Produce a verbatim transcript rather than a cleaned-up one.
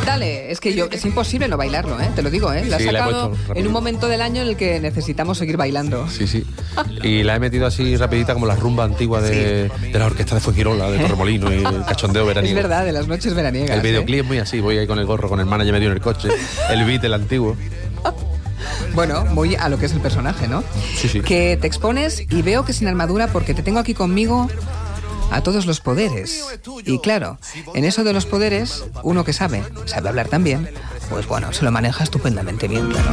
Dale, es que yo es imposible no bailarlo, ¿eh? Te lo digo, ¿eh? La has Sí, la he sacado puesto en rápido. un momento del año en el que necesitamos seguir bailando. Sí, sí. Y la he metido así rapidita como la rumba antigua de, de la orquesta de Fuengirola, de Torremolino y el cachondeo veraniego. Es verdad, de las noches veraniegas. El videoclip ¿eh? es muy así, voy ahí con el gorro, con el manager medio en el coche, el beat, el antiguo. Bueno, muy a lo que es el personaje, ¿no? Sí, sí. Que te expones y veo que sin armadura porque te tengo aquí conmigo a todos los poderes. Y claro, en eso de los poderes, uno que sabe, sabe hablar también, pues bueno, se lo maneja estupendamente bien, claro.